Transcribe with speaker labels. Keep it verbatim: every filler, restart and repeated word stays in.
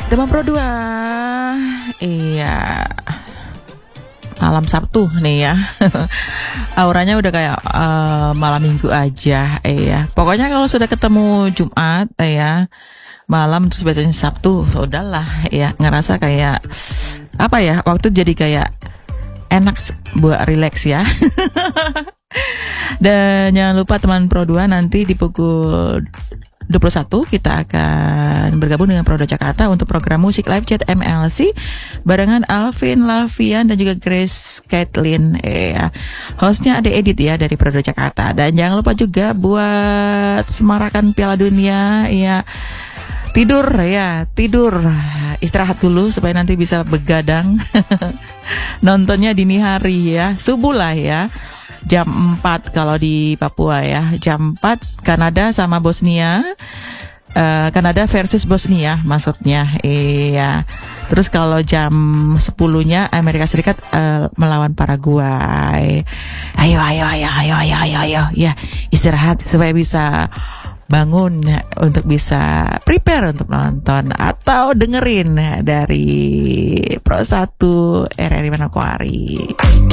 Speaker 1: Teman Pro dua. Iya. Malam Sabtu nih ya. Auranya udah kayak uh, malam Minggu aja. Iya. Pokoknya kalau sudah ketemu Jumat ya, malam terus biasanya Sabtu, udahlah ya, ngerasa kayak apa ya, waktu jadi kayak enak buat relax ya. Dan jangan lupa teman Pro dua, nanti di pukul dua puluh satu kita akan bergabung dengan Prodo Jakarta untuk program musik live chat M L C barengan Alvin, Lavian dan juga Grace Kathleen. Eh, ya. Hostnya ada Edit ya dari Prodo Jakarta. Dan jangan lupa juga buat semarakan Piala Dunia ya. Tidur ya, tidur. Istirahat dulu supaya nanti bisa begadang. Nontonnya dini hari ya, subuh lah ya. Jam empat kalau di Papua ya. Jam empat Kanada sama Bosnia. Uh, Kanada versus Bosnia maksudnya. Iya. Terus kalau jam sepuluh-nya Amerika Serikat uh, melawan Paraguay. Ayo ayo ayo ayo ayo ayo ayo. Ya, istirahat supaya bisa bangun untuk bisa prepare untuk nonton atau dengerin dari Pro satu R R I Manokwari.